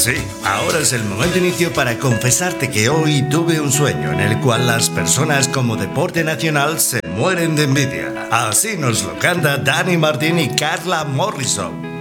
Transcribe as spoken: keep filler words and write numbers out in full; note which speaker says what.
Speaker 1: Sí, ahora es el momento inicio para confesarte que hoy tuve un sueño en el cual las personas como deporte nacional se mueren de envidia. Así nos lo canta Dani Martín y Carla Morrison.